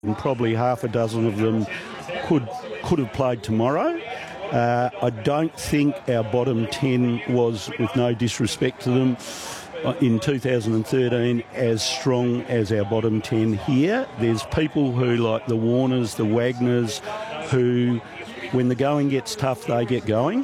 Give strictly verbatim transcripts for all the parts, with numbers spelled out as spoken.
and probably half a dozen of them could could have played tomorrow. Uh, I don't think our bottom ten was, with no disrespect to them, in two thousand thirteen as strong as our bottom ten here. There's people who, like the Warners, the Wagners, who, when the going gets tough, they get going.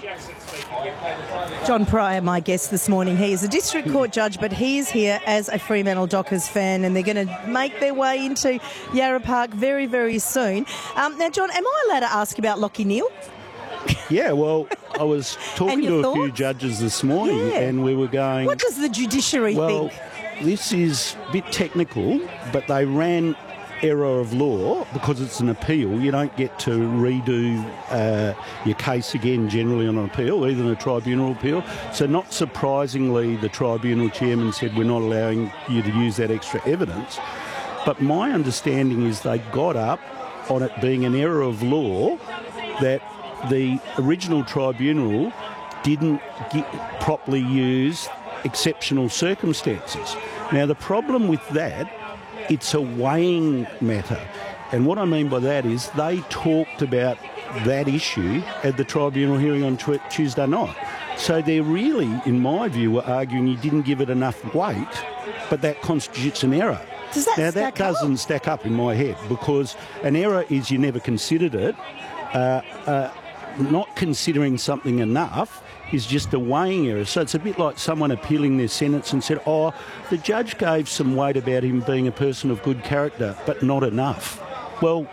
John Pryor, my guest this morning. He is a district court judge, but he is here as a Fremantle Dockers fan, and they're going to make their way into Yarra Park very, very soon. Um, now, John, am I allowed to ask about Lachie Neale? Yeah, well, I was talking to a thoughts? few judges this morning, Yeah. and we were going... What does the judiciary well, think? this is a bit technical, but they ran error of law because it's an appeal. You don't get to redo uh, your case again generally on an appeal, even a tribunal appeal. So not surprisingly, the tribunal chairman said we're not allowing you to use that extra evidence. But my understanding is they got up on it being an error of law that the original tribunal didn't get, properly use exceptional circumstances. Now, the problem with that, it's a weighing matter. And what I mean by that is they talked about that issue at the tribunal hearing on t- Tuesday night. So they really, in my view, were arguing you didn't give it enough weight, but that constitutes an error. Does that now, stack that doesn't up? stack up in my head, because an error is you never considered it. Uh, uh, not considering something enough is just a weighing error. So it's a bit like someone appealing their sentence and said, oh, the judge gave some weight about him being a person of good character, but not enough. Well,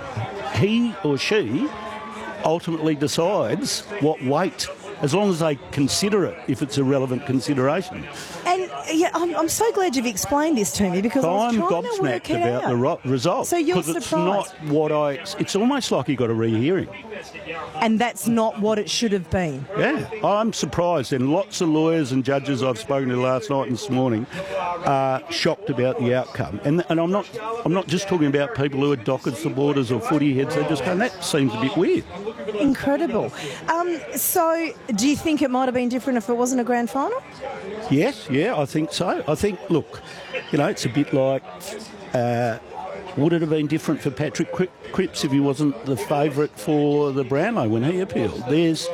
he or she ultimately decides what weight, as long as they consider it, if it's a relevant consideration. And yeah, I'm, I'm so glad you've explained this to me, because So I was I'm trying to work gobsmacked it about out. the ro- result. So you're because it's surprised? not what I... It's almost like you got a rehearing. And that's not what it should have been. Yeah, I'm surprised, and lots of lawyers and judges I've spoken to last night and this morning are shocked about the outcome. And and I'm not I'm not just talking about people who are Dockers supporters or footy heads. They're just going, that seems a bit weird. Incredible. Um, so do you think it might have been different if it wasn't a grand final? Yes, yeah, I think so. I think, look, you know, it's a bit like... Uh, would it have been different for Patrick Cripps if he wasn't the favourite for the Brownlow when he appealed? There's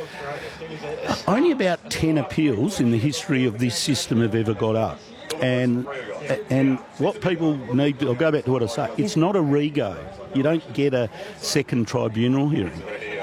only about ten appeals in the history of this system have ever got up. And and what people need to... I'll go back to what I say. It's not a re-go. You don't get a second tribunal hearing.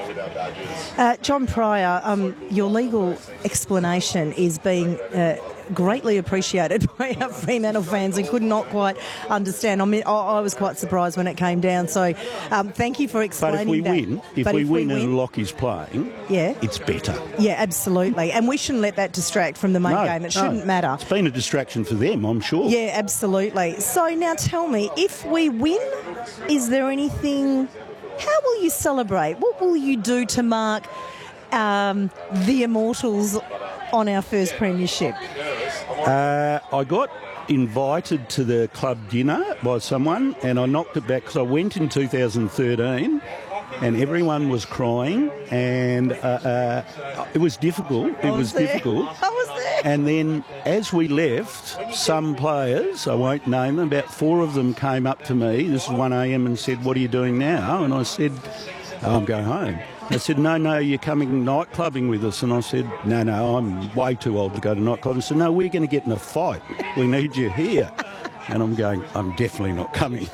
Uh, John Pryor, um, your legal explanation is being uh, greatly appreciated by our Fremantle fans and could not quite understand. I mean, I, I was quite surprised when it came down. So um, thank you for But explaining if we that. win, if But we if win we and Lockie's playing, yeah. it's better. Yeah, absolutely. And we shouldn't let that distract from the main No, game. It no. shouldn't matter. It's been a distraction for them, I'm sure. Yeah, absolutely. So now tell me, if we win, is there anything... How will you celebrate? What will you do to mark um, the Immortals on our first premiership? Uh, I got invited to the club dinner by someone, and I knocked it back because I went in two thousand thirteen and everyone was crying, and uh, uh, it was difficult. It I was, was there. difficult. I was there. And then as we left, some players, I won't name them, about four of them came up to me, this is one a m, and said, what are you doing now? And I said, oh, I'm going home. They said, no, no, you're coming night clubbing with us. And I said, no, no, I'm way too old to go to night clubbing. They said, no, we're going to get in a fight. We need you here. And I'm going, I'm definitely not coming.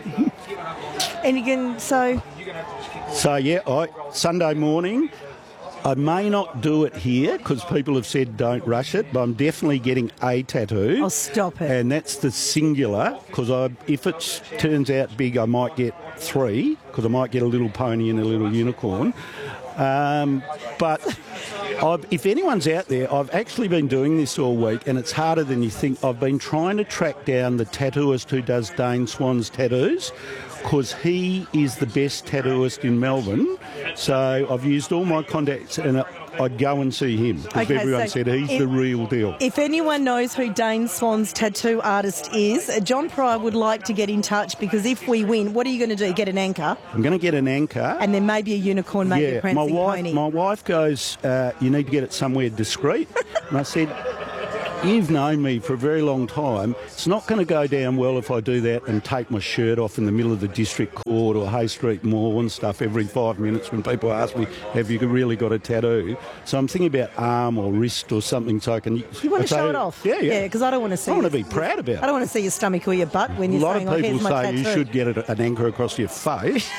And again, so... So, yeah, I, Sunday morning, I may not do it here because people have said don't rush it, but I'm definitely getting a tattoo. Oh, stop it. And that's the singular, because I, if it turns out big, I might get three, because I might get a little pony and a little unicorn. Um, but I've, if anyone's out there, I've actually been doing this all week, and it's harder than you think. I've been trying to track down the tattooist who does Dane Swan's tattoos, because he is the best tattooist in Melbourne. So I've used all my contacts, and I'd go and see him, because Okay, everyone so said he's if- the real deal. If anyone knows who Dane Swan's tattoo artist is, John Pryor would like to get in touch, because if we win, what are you going to do? Get an anchor? I'm going to get an anchor. And then maybe a unicorn, maybe a yeah, my prancing wife, pony. my wife goes, uh, you need to get it somewhere discreet. And I said, you've known me for a very long time. It's not going to go down well if I do that and take my shirt off in the middle of the District Court or Hay Street Mall and stuff every five minutes when people ask me, have you really got a tattoo? So I'm thinking about arm or wrist or something so I can... You want to show it off? Yeah, yeah. Yeah, because I don't want to see... I want to be proud about it. I don't want to see your stomach or your butt when you're saying, A lot of people say tattoo. You should get an anchor across your face.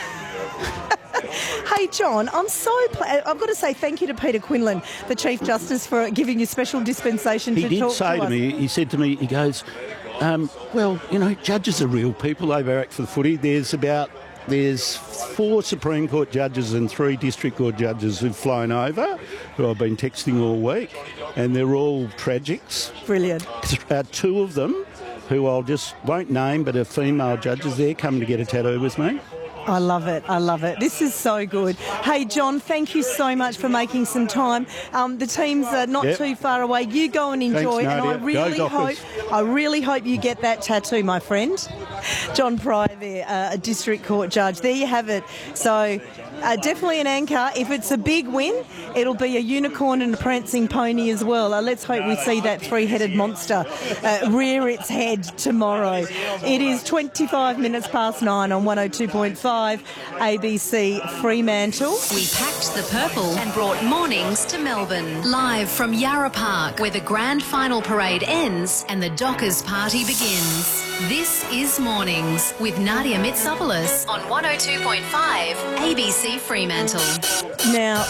Hey, John, I'm so... Pl- I've got to say thank you to Peter Quinlan, the Chief Justice, for giving you special dispensation he to did talk say to to us. me, he said to me, he goes, um, well, you know, judges are real people. They act for the footy. There's about... There's four Supreme Court judges and three District Court judges who've flown over, who I've been texting all week, and they're all tragics. Brilliant. Uh, two of them, who I'll just won't name, but are female judges, they're coming to get a tattoo with me. I love it. I love it. This is so good. Hey, John, thank you so much for making some time. Um, the team's uh, not Yep. too far away. You go and enjoy. Thanks, and I Nadia. really Go hope, Dockers. I really hope you get that tattoo, my friend. John Pryor, there, uh, a District Court judge. There you have it. So. Uh, definitely an anchor. If it's a big win, it'll be a unicorn and a prancing pony as well. Uh, let's hope we see that three-headed monster uh, rear its head tomorrow. It is twenty-five minutes past nine on one oh two point five A B C Fremantle. We packed the purple and brought mornings to Melbourne. Live from Yarra Park, where the grand final parade ends and the Dockers party begins. This is Mornings with Nadia Mitsopoulos on one oh two point five A B C Fremantle. Now,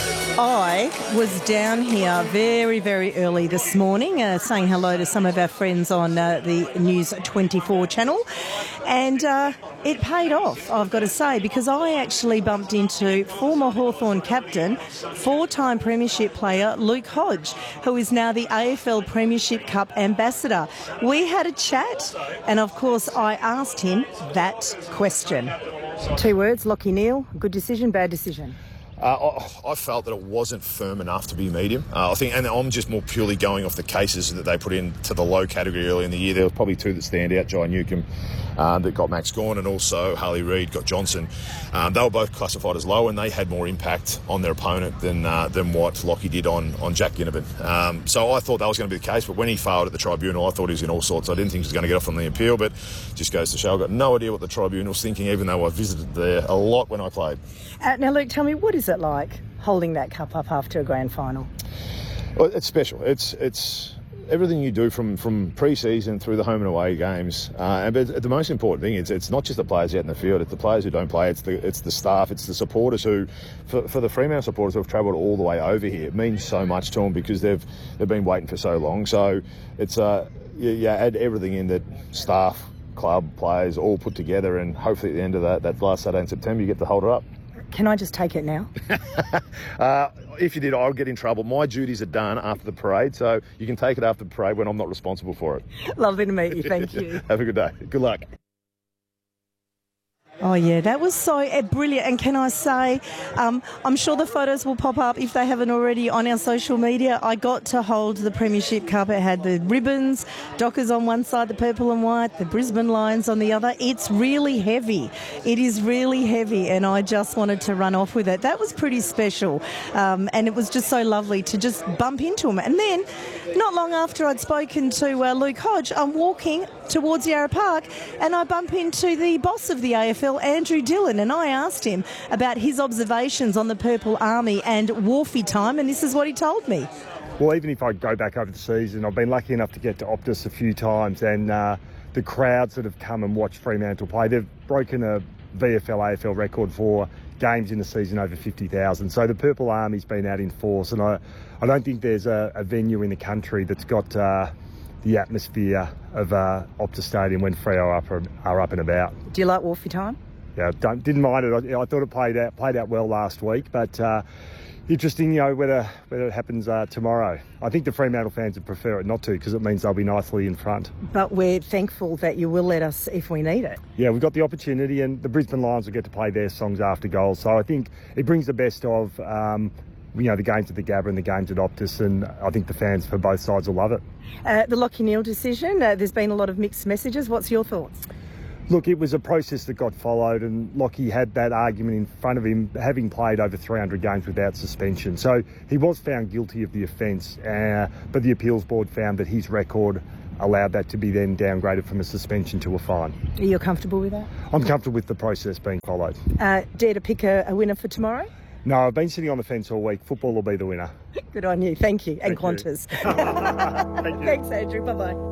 I was down here very, very early this morning uh, saying hello to some of our friends on uh, the News twenty-four channel, and uh, it paid off, I've got to say, because I actually bumped into former Hawthorn captain, four-time premiership player Luke Hodge, who is now the A F L Premiership Cup ambassador. We had a chat, and of course I asked him that question. Two words, Lachie Neale, good decision, bad decision? Uh, I, I felt that it wasn't firm enough to be medium. Uh, I think, and I'm just more purely going off the cases that they put into the low category early in the year. There was probably two that stand out: Jai Newcomb, um, that got Max Gawn, and also Harley Reid got Johnson. Um, they were both classified as low, and they had more impact on their opponent than uh, than what Lachie did on on Jack Ginnivan. Um, so I thought that was going to be the case, but when he failed at the tribunal, I thought he was in all sorts. I didn't think he was going to get off on the appeal, but just goes to show I've got no idea what the tribunal's thinking, even though I visited there a lot when I played. Uh, now, Luke, tell me, what is it like holding that cup up after a grand final? Well, it's special. It's it's everything you do from, from pre-season through the home and away games. Uh, but the most important thing is it's not just the players out in the field. It's the players who don't play. It's the it's the staff. It's the supporters who, for, for the Fremantle supporters who have travelled all the way over here, it means so much to them because they've they've been waiting for so long. So it's uh you, you add everything in that staff, club, players all put together, and hopefully at the end of that that last Saturday in September you get to hold it up. Can I just take it now? uh, if you did, I'll get in trouble. My duties are done after the parade, so you can take it after the parade when I'm not responsible for it. Lovely to meet you. Thank you. Have a good day. Good luck. Oh, yeah, that was so uh, brilliant. And can I say, um, I'm sure the photos will pop up if they haven't already on our social media. I got to hold the Premiership Cup. It had the ribbons, Dockers on one side, the purple and white, the Brisbane Lions on the other. It's really heavy. It is really heavy, and I just wanted to run off with it. That was pretty special, um, and it was just so lovely to just bump into him. And then, not long after I'd spoken to uh, Luke Hodge, I'm walking towards Yarra Park, and I bump into the boss of the A F L, Andrew Dillon, and I asked him about his observations on the Purple Army and Wharfie time, and this is what he told me. Well, even if I go back over the season, I've been lucky enough to get to Optus a few times, and uh, the crowds that have come and watched Fremantle play, they've broken a V F L, A F L record for games in the season over fifty thousand. So the Purple Army's been out in force, and I, I don't think there's a, a venue in the country that's got uh, the atmosphere of uh, Optus Stadium when Freo are up, are up and about. Do you like Wharfie time? Yeah, don't, didn't mind it. I, I thought it played out played out well last week, but uh, interesting, you know, whether whether it happens uh, tomorrow. I think the Fremantle fans would prefer it not to, because it means they'll be nicely in front. But we're thankful that you will let us if we need it. Yeah, we've got the opportunity, and the Brisbane Lions will get to play their songs after goals. So I think it brings the best of um, you know, the games at the Gabba and the games at Optus, and I think the fans for both sides will love it. Uh, the Lachie Neale decision, uh, there's been a lot of mixed messages. What's your thoughts? Look, it was a process that got followed, and Lockie had that argument in front of him, having played over three hundred games without suspension. So he was found guilty of the offence, uh, but the appeals board found that his record allowed that to be then downgraded from a suspension to a fine. Are you comfortable with that? I'm comfortable with the process being followed. Uh, dare to pick a, a winner for tomorrow? No, I've been sitting on the fence all week. Football will be the winner. Good on you. Thank you. And Thank Qantas. you. Thank you. Thanks, Andrew. Bye-bye.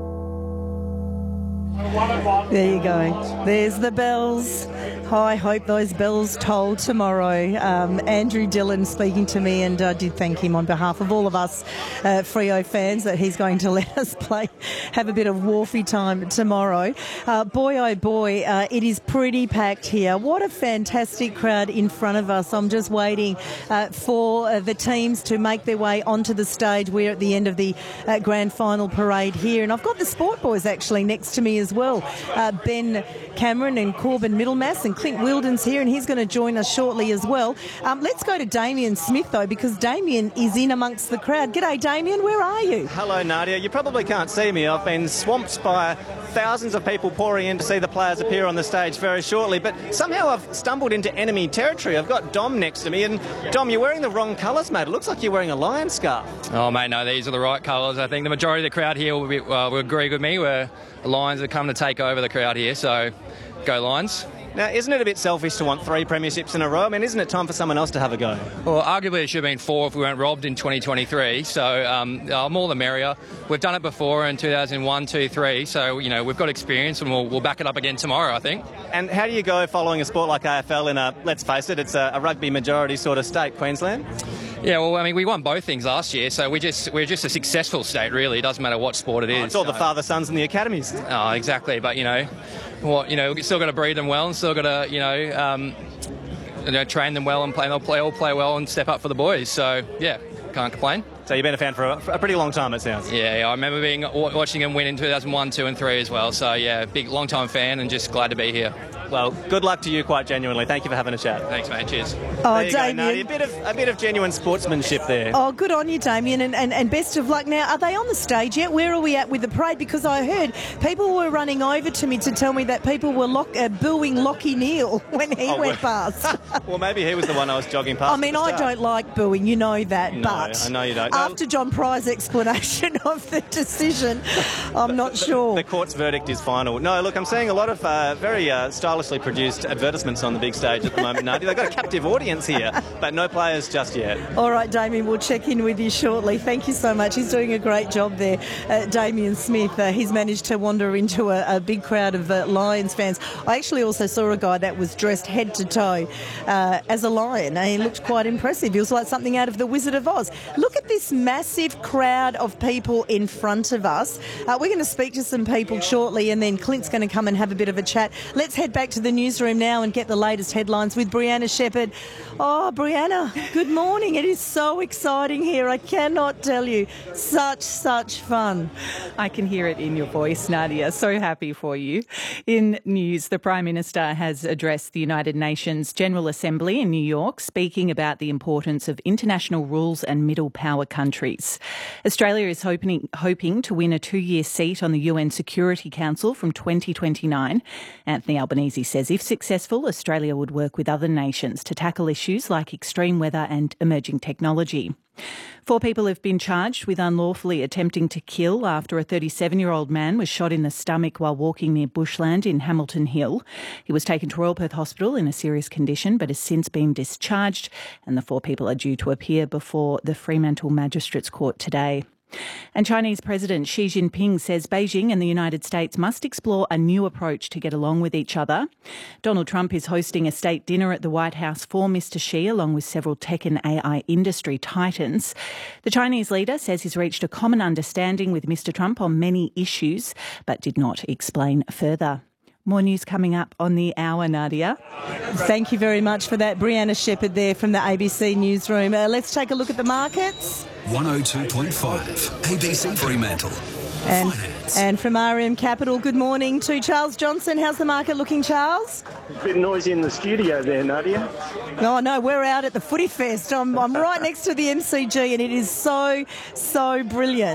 There you go. There's the bells. Oh, I hope those bells toll tomorrow. Um, Andrew Dillon speaking to me, and I did thank him on behalf of all of us uh, Freo fans that he's going to let us play, have a bit of wharfy time tomorrow. Uh, boy, oh boy, uh, it is pretty packed here. What a fantastic crowd in front of us. I'm just waiting uh, for uh, the teams to make their way onto the stage. We're at the end of the uh, grand final parade here, and I've got the Sport Boys actually next to me as well. Uh, Ben Cameron and Corbin Middlemass, and Clint Wilden's here, and he's going to join us shortly as well. Um, let's go to Damien Smith, though, because Damien is in amongst the crowd. G'day, Damien. Where are you? Hello, Nadia. You probably can't see me. I've been swamped by thousands of people pouring in to see the players appear on the stage very shortly, but somehow I've stumbled into enemy territory. I've got Dom next to me, and Dom, you're wearing the wrong colours, mate. It looks like you're wearing a lion scarf. Oh, mate, no, these are the right colours. I think the majority of the crowd here will, be, uh, will agree with me. We're Lions have come to take over the crowd here, so go Lions. Now, isn't it a bit selfish to want three premierships in a row? I mean, isn't it time for someone else to have a go? Well, arguably it should have been four if we weren't robbed in twenty twenty-three, so um, uh, more the merrier. We've done it before in two thousand one, two, three, so, you know, we've got experience, and we'll, we'll back it up again tomorrow, I think. And how do you go following a sport like A F L in a, let's face it, it's a, a rugby majority sort of state, Queensland? Yeah, well, I mean, we won both things last year, so we just, we're just a successful state, really. It doesn't matter what sport it is. Oh, it's all so. the father-sons and the academies. Oh, exactly, but, you know, what you know, we've still got to breed them well, and still got to, you know, um, you know, train them well, and play. They'll play all play well and step up for the boys. So yeah, can't complain. So you've been a fan for a, for a pretty long time, it sounds. Yeah, yeah, I remember being watching them win in two thousand one, two, and three as well. So yeah, big long time fan, and just glad to be here. Well, good luck to you, quite genuinely. Thank you for having a chat. Thanks, mate. Cheers. Oh, there you Damien. go, Nadia. A bit of a bit of genuine sportsmanship there. Oh, good on you, Damien, and, and, and best of luck. Now, are they on the stage yet? Where are we at with the parade? Because I heard people were running over to me to tell me that people were lock, uh, booing Lockie Neal when he oh, went well, past. Well, maybe he was the one I was jogging past. I mean, I don't like booing, you know that, no, but I know you don't. No. After John Pryor's explanation of the decision, I'm not the, sure. The court's verdict is final. No, look, I'm seeing a lot of uh, very uh, stylishly produced advertisements on the big stage at the moment, Nadia. They've got a captive audience here, but no players just yet. All right, Damien, we'll check in with you shortly. Thank you so much. He's doing a great job there, uh, Damien Smith. Uh, he's managed to wander into a, a big crowd of uh, Lions fans. I actually also saw a guy that was dressed head to toe uh, as a lion. Uh, he looked quite impressive. He was like something out of The Wizard of Oz. Look at this massive crowd of people in front of us. Uh, we're going to speak to some people shortly, and then Clint's going to come and have a bit of a chat. Let's head back to the newsroom now and get the latest headlines with Brianna Shepherd. Oh, Brianna, good morning. It is so exciting here. I cannot tell you. Such, such fun. I can hear it in your voice, Nadia. So happy for you. In news, the Prime Minister has addressed the United Nations General Assembly in New York, speaking about the importance of international rules and middle power countries. Australia is hoping, hoping to win a two-year seat on the U N Security Council from twenty twenty-nine. Anthony Albanese says if successful, Australia would work with other nations to tackle issues like extreme weather and emerging technology. Four people have been charged with unlawfully attempting to kill after a thirty-seven-year-old man was shot in the stomach while walking near Bushland in Hamilton Hill. He was taken to Royal Perth Hospital in a serious condition but has since been discharged, and the four people are due to appear before the Fremantle Magistrates Court today. And Chinese President Xi Jinping says Beijing and the United States must explore a new approach to get along with each other. Donald Trump is hosting a state dinner at the White House for Mister Xi, along with several tech and A I industry titans. The Chinese leader says he's reached a common understanding with Mister Trump on many issues, but did not explain further. More news coming up on the hour, Nadia. Thank you very much for that. Brianna Shepherd there from the A B C Newsroom. Uh, let's take a look at the markets. one oh two point five, A B C Fremantle. And, Finance. and from R M Capital, good morning to Charles Johnson. How's the market looking, Charles? A bit noisy in the studio there, Nadia. Oh, no, we're out at the Footy Fest. I'm, I'm right next to the M C G, and it is so, so brilliant.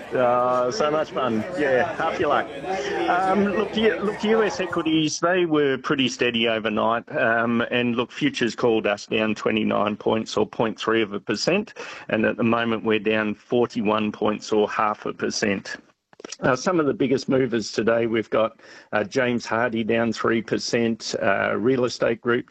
Uh, so much fun. Yeah, half your luck. Um, look, yeah, look, U S equities, they were pretty steady overnight. Um, and look, futures called us down twenty-nine points or zero point three of a percent. And at the moment, we're down forty-one points or half a percent. Uh, some of the biggest movers today, we've got uh, James Hardie down three percent, uh, Real Estate Group